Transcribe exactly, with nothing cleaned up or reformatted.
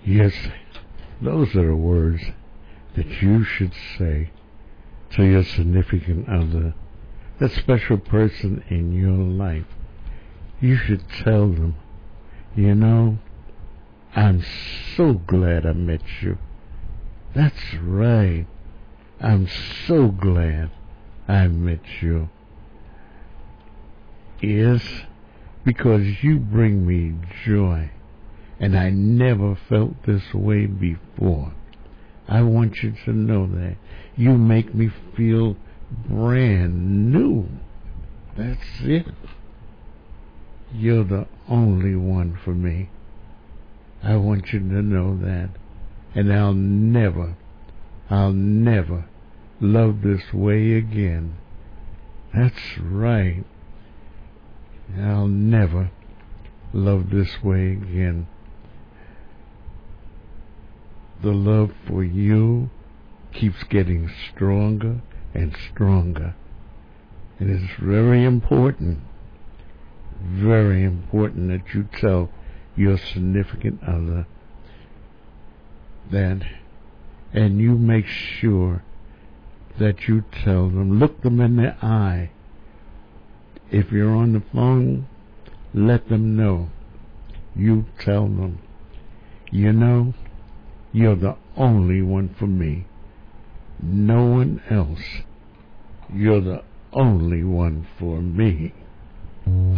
Yes, those are the words that you should say to your significant other, that special person in your life. You should tell them, you know, I'm so glad I met you. That's right. I'm so glad I met you. Yes, because you bring me joy, and I never felt this way before. I want you to know that. You make me feel brand new. That's it. You're the only one for me. I want you to know that. And I'll never, I'll never love this way again. That's right. I'll never love this way again. The love for you keeps getting stronger and stronger. And it's very important, very important that you tell your significant other that, and you make sure that you tell them, look them in the eye. If you're on the phone, let them know. You tell them, you know, you're the only one for me. No one else. You're the only one for me.